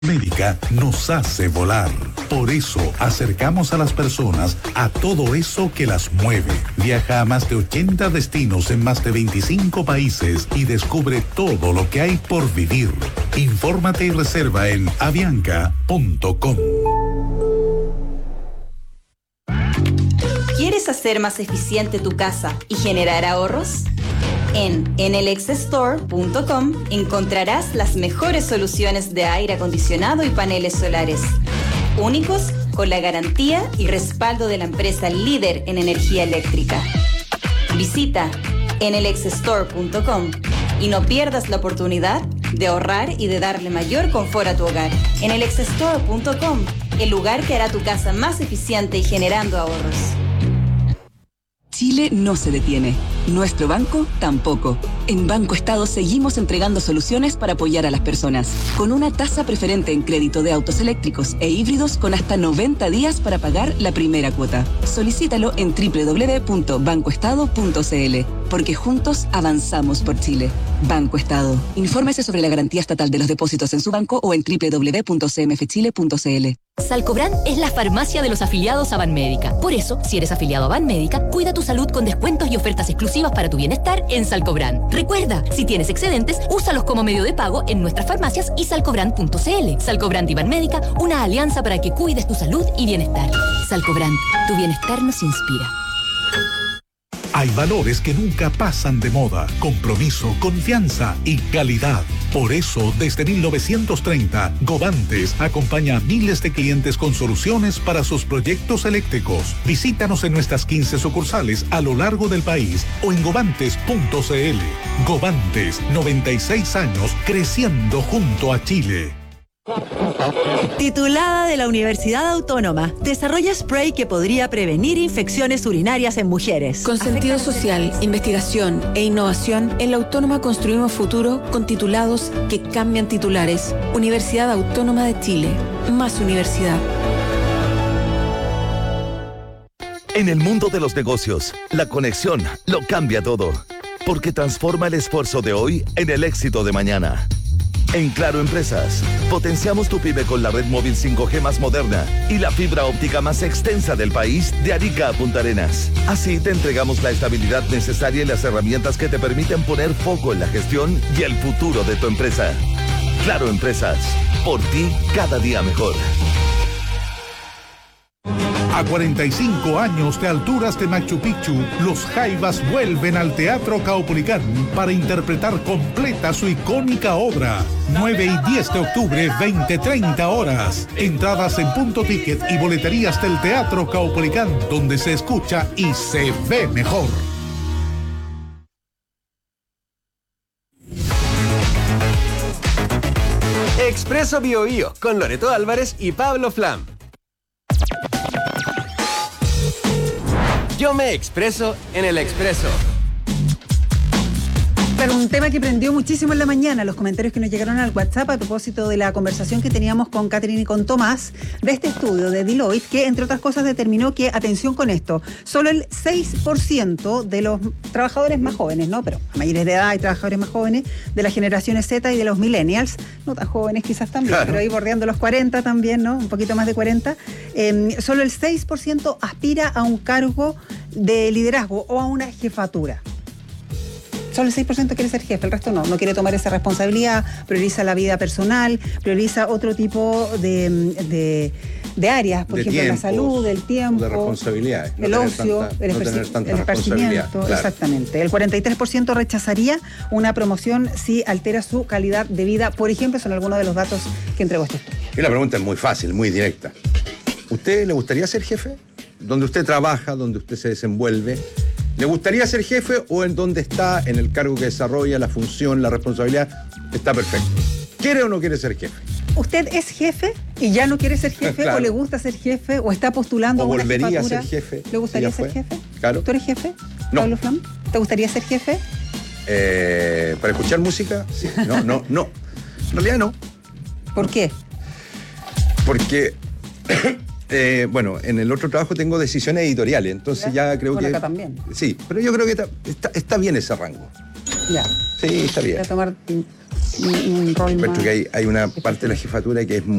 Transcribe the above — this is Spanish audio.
Médica nos hace volar. Por eso acercamos a las personas a todo eso que las mueve. Viaja a más de 80 destinos en más de 25 países y descubre todo lo que hay por vivir. Infórmate y reserva en avianca.com. ¿Quieres hacer más eficiente tu casa y generar ahorros? En enelexstore.com encontrarás las mejores soluciones de aire acondicionado y paneles solares, únicos con la garantía y respaldo de la empresa líder en energía eléctrica. Visita enelexstore.com y no pierdas la oportunidad de ahorrar y de darle mayor confort a tu hogar. enelexstore.com, el lugar que hará tu casa más eficiente y generando ahorros. Chile no se detiene. Nuestro banco tampoco. En Banco Estado seguimos entregando soluciones para apoyar a las personas. Con una tasa preferente en crédito de autos eléctricos e híbridos con hasta 90 días para pagar la primera cuota. Solicítalo en www.bancoestado.cl. Porque juntos avanzamos por Chile. Banco Estado. Infórmese sobre la garantía estatal de los depósitos en su banco o en www.cmfchile.cl. Salcobran es la farmacia de los afiliados a Banmédica. Por eso, si eres afiliado a Banmédica, cuida tu salud con descuentos y ofertas exclusivas para tu bienestar en Salcobran. Recuerda, si tienes excedentes, úsalos como medio de pago en nuestras farmacias y salcobran.cl. Salcobran y Banmédica, una alianza para que cuides tu salud y bienestar. Salcobran, tu bienestar nos inspira. Hay valores que nunca pasan de moda: compromiso, confianza y calidad. Por eso, desde 1930, Govantes acompaña a miles de clientes con soluciones para sus proyectos eléctricos. Visítanos en nuestras 15 sucursales a lo largo del país o en govantes.cl. Govantes, 96 años creciendo junto a Chile. Titulada de la Universidad Autónoma, desarrolla spray que podría prevenir infecciones urinarias en mujeres. Con sentido social, investigación e innovación, en la Autónoma construimos futuro con titulados que cambian titulares. Universidad Autónoma de Chile. Más universidad. En el mundo de los negocios, la conexión lo cambia todo. Porque transforma el esfuerzo de hoy en el éxito de mañana. En Claro Empresas, potenciamos tu pyme con la red móvil 5G más moderna y la fibra óptica más extensa del país de Arica a Punta Arenas. Así te entregamos la estabilidad necesaria y las herramientas que te permiten poner foco en la gestión y el futuro de tu empresa. Claro Empresas, por ti cada día mejor. A 45 años de alturas de Machu Picchu, los Jaivas vuelven al Teatro Caupolicán para interpretar completa su icónica obra. 9 y 10 de octubre, 20-30 horas. Entradas en Punto Ticket y boleterías del Teatro Caupolicán, donde se escucha y se ve mejor. Expreso Bio Bio, con Loreto Álvarez y Pablo Flam. Yo me expreso en el Expreso. Claro, un tema que prendió muchísimo en la mañana, los comentarios que nos llegaron al WhatsApp a propósito de la conversación que teníamos con Catherine y con Tomás de este estudio de Deloitte, que entre otras cosas determinó que, atención con esto, solo el 6% de los trabajadores más jóvenes, ¿no? Pero mayores de edad y trabajadores más jóvenes de las generaciones Z y de los millennials, no tan jóvenes quizás también, claro, pero ahí bordeando los 40 también, ¿no? Un poquito más de 40, solo el 6% aspira a un cargo de liderazgo o a una jefatura. Solo el 6% quiere ser jefe, el resto no quiere tomar esa responsabilidad, prioriza la vida personal, prioriza otro tipo de áreas, por ejemplo, tiempos, la salud, el tiempo, de responsabilidades, el ocio, el esparcimiento, claro. Exactamente. El 43% rechazaría una promoción si altera su calidad de vida, por ejemplo, son algunos de los datos que entregó este estudio. Y la pregunta es muy fácil, muy directa. ¿Usted le gustaría ser jefe? Donde usted trabaja, donde usted se desenvuelve, ¿le gustaría ser jefe o en donde está, en el cargo que desarrolla, la función, la responsabilidad? Está perfecto. ¿Quiere o no quiere ser jefe? ¿Usted es jefe y ya no quiere ser jefe? Claro. ¿O le gusta ser jefe? ¿O está postulando a una jefatura? ¿O volvería a ser jefe? ¿Le gustaría ser jefe? Claro. ¿Tú eres jefe, no. Pablo Flam? ¿Te gustaría ser jefe? ¿Para escuchar música? Sí. No. En realidad no. ¿Por qué? Porque... bueno, en el otro trabajo tengo decisiones editoriales, entonces ya creo que... acá también. Sí, pero yo creo que está bien ese rango. Ya. Sí, está bien. Voy a tomar un rol Encuentro más. que hay una parte de la jefatura que es